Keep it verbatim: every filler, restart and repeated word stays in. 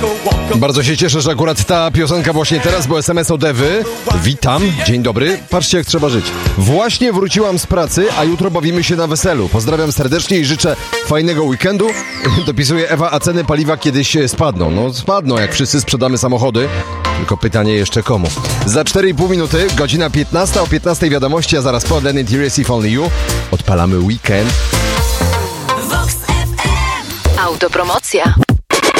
Bardzo się cieszę, że akurat ta piosenka właśnie teraz, bo es em es od Ewy. Witam, dzień dobry. Patrzcie, jak trzeba żyć. Właśnie wróciłam z pracy, a jutro bawimy się na weselu. Pozdrawiam serdecznie i życzę fajnego weekendu. Dopisuje Ewa, a ceny paliwa kiedyś spadną. No spadną, jak wszyscy sprzedamy samochody. Tylko pytanie jeszcze komu. Za cztery i pół minuty, godzina piętnasta, o piętnastej wiadomości, a zaraz po Lenny Tears If Only You odpalamy weekend. Autopromocja.